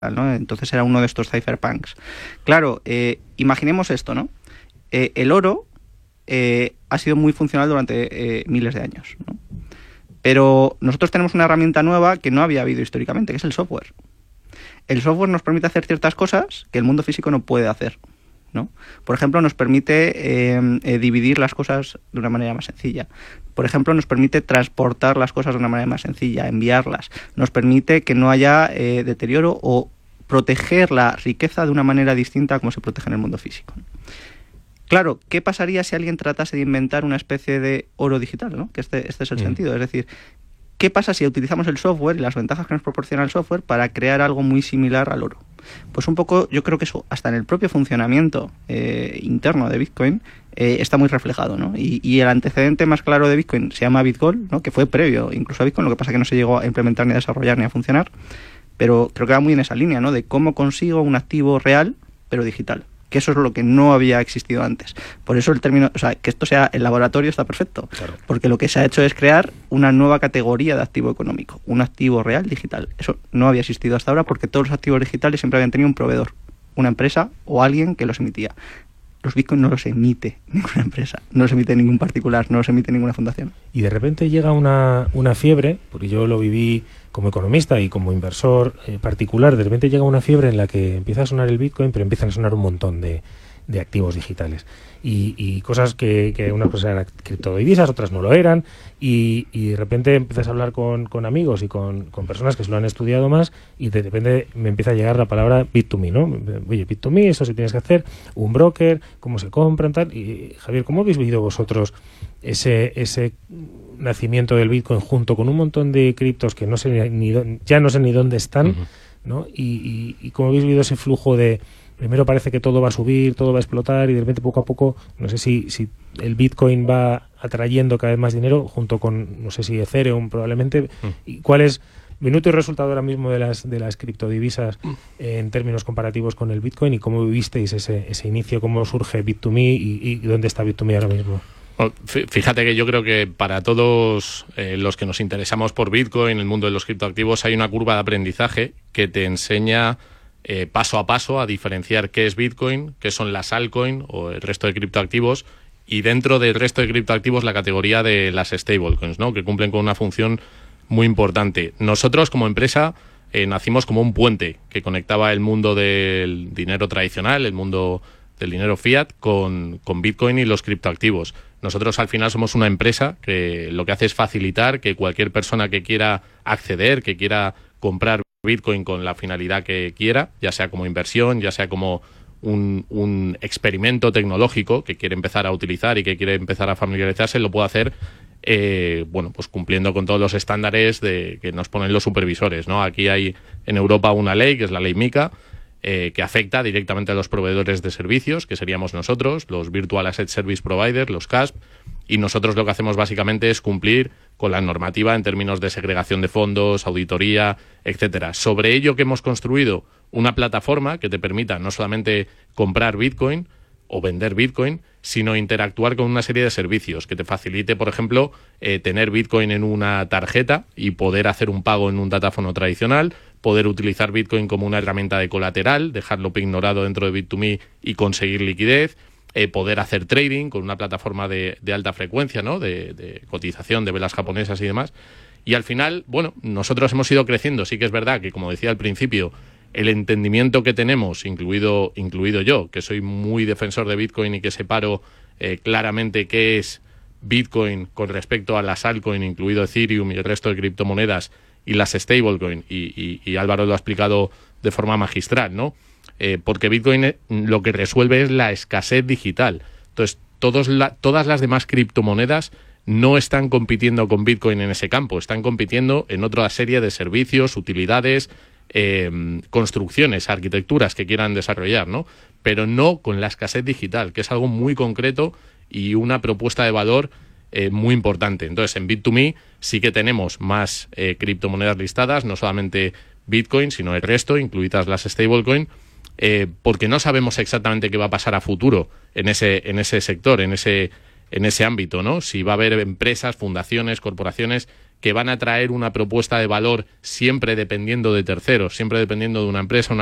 ¿no? Entonces era uno de estos cypherpunks. Claro, imaginemos esto, ¿no? El oro ha sido muy funcional durante miles de años, ¿no? Pero nosotros tenemos una herramienta nueva que no había habido históricamente, que es el software. El software nos permite hacer ciertas cosas que el mundo físico no puede hacer, ¿no? Por ejemplo, nos permite dividir las cosas de una manera más sencilla. Por ejemplo, nos permite transportar las cosas de una manera más sencilla, enviarlas. Nos permite que no haya deterioro o proteger la riqueza de una manera distinta a como se protege en el mundo físico. Claro, ¿qué pasaría si alguien tratase de inventar una especie de oro digital, ¿no? Que este es el sentido. Es decir, ¿qué pasa si utilizamos el software y las ventajas que nos proporciona el software para crear algo muy similar al oro? Pues un poco, yo creo que eso, hasta en el propio funcionamiento interno de Bitcoin, está muy reflejado, ¿no? Y el antecedente más claro de Bitcoin se llama BitGold, ¿no? Que fue previo incluso a Bitcoin, lo que pasa es que no se llegó a implementar ni a desarrollar ni a funcionar, pero creo que va muy en esa línea, ¿no? De cómo consigo un activo real, pero digital. Que eso es lo que no había existido antes. Por eso el término, o sea, que esto sea el laboratorio está perfecto. Claro. Porque lo que se ha hecho es crear una nueva categoría de activo económico, un activo real digital. Eso no había existido hasta ahora porque todos los activos digitales siempre habían tenido un proveedor, una empresa o alguien que los emitía. Los Bitcoin no los emite ninguna empresa, no los emite ningún particular, no los emite ninguna fundación. Y de repente llega una fiebre, porque yo lo viví como economista y como inversor particular, de repente llega una fiebre en la que empieza a sonar el Bitcoin, pero empiezan a sonar un montón de activos digitales. Y cosas que unas cosas eran criptodivisas, otras no lo eran, y de repente empiezas a hablar con amigos y con personas que se lo han estudiado más, y de repente me empieza a llegar la palabra Bit2Me, ¿no? Oye, Bit2Me, eso sí tienes que hacer, un broker, cómo se compran, tal. Y Javier, ¿cómo habéis vivido vosotros ese nacimiento del Bitcoin junto con un montón de criptos que no sé ya no sé ni dónde están, ¿no? Y cómo habéis vivido ese flujo de primero parece que todo va a subir, todo va a explotar y de repente poco a poco, no sé si el Bitcoin va atrayendo cada vez más dinero junto con, no sé si Ethereum probablemente. ¿Y cuál es minuto y resultado ahora mismo de las criptodivisas en términos comparativos con el Bitcoin y cómo vivisteis ese inicio, cómo surge Bit2Me y dónde está Bit2Me ahora mismo? Fíjate que yo creo que para todos los que nos interesamos por Bitcoin, el mundo de los criptoactivos, hay una curva de aprendizaje que te enseña paso a paso a diferenciar qué es Bitcoin, qué son las altcoins o el resto de criptoactivos, y dentro del resto de criptoactivos la categoría de las stablecoins, ¿no? Que cumplen con una función muy importante. Nosotros como empresa nacimos como un puente que conectaba el mundo del dinero tradicional, el mundo del dinero fiat con Bitcoin y los criptoactivos. Nosotros al final somos una empresa que lo que hace es facilitar que cualquier persona que quiera acceder, que quiera comprar Bitcoin con la finalidad que quiera, ya sea como inversión, ya sea como un experimento tecnológico que quiere empezar a utilizar y que quiere empezar a familiarizarse, lo puede hacer pues cumpliendo con todos los estándares que nos ponen los supervisores, ¿no? Aquí hay en Europa una ley, que es la ley MiCA, que afecta directamente a los proveedores de servicios, que seríamos nosotros, los Virtual Asset Service Providers, los CASP, y nosotros lo que hacemos básicamente es cumplir con la normativa en términos de segregación de fondos, auditoría, etcétera. Sobre ello que hemos construido una plataforma que te permita no solamente comprar Bitcoin o vender Bitcoin, sino interactuar con una serie de servicios que te facilite, por ejemplo, tener Bitcoin en una tarjeta y poder hacer un pago en un datáfono tradicional, poder utilizar Bitcoin como una herramienta de colateral, dejarlo ignorado dentro de Bit2Me y conseguir liquidez, poder hacer trading con una plataforma de alta frecuencia, ¿no? de cotización de velas japonesas y demás. Y al final, bueno, nosotros hemos ido creciendo. Sí que es verdad que, como decía al principio, el entendimiento que tenemos, incluido yo, que soy muy defensor de Bitcoin y que separo claramente qué es Bitcoin con respecto a las altcoins, incluido Ethereum y el resto de criptomonedas, y las stablecoin, y Álvaro lo ha explicado de forma magistral, ¿no? Porque Bitcoin lo que resuelve es la escasez digital. Entonces, todas las demás criptomonedas no están compitiendo con Bitcoin en ese campo, están compitiendo en otra serie de servicios, utilidades, construcciones, arquitecturas que quieran desarrollar, ¿no? Pero no con la escasez digital, que es algo muy concreto y una propuesta de valor muy importante. Entonces, en Bit2Me sí que tenemos más criptomonedas listadas, no solamente Bitcoin, sino el resto, incluidas las stablecoin, porque no sabemos exactamente qué va a pasar a futuro en ese sector, en ese ámbito, ¿no? Si va a haber empresas, fundaciones, corporaciones que van a traer una propuesta de valor siempre dependiendo de terceros, siempre dependiendo de una empresa, una